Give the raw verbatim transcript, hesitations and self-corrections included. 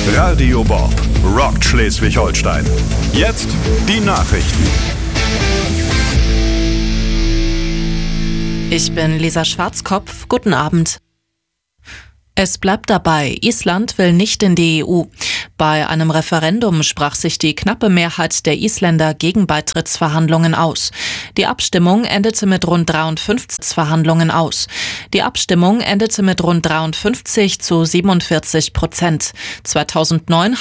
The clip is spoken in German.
Radio Bob rockt Schleswig-Holstein. Jetzt die Nachrichten. Ich bin Lisa Schwarzkopf. Guten Abend. Es bleibt dabei, Island will nicht in die E U. Bei einem Referendum sprach sich die knappe Mehrheit der Isländer gegen Beitrittsverhandlungen aus. Die Abstimmung endete mit rund dreiundfünfzig Verhandlungen aus. Die Abstimmung endete mit rund dreiundfünfzig zu siebenundvierzig Prozent. zweitausendneun